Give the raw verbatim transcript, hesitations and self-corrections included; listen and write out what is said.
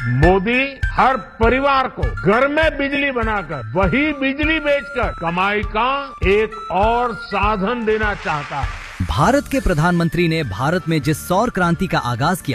मोदी हर परिवार को घर में बिजली बनाकर वही बिजली बेचकर कमाई का एक और साधन देना चाहता है। भारत के प्रधानमंत्री ने भारत में जिस सौर क्रांति का आगाज किया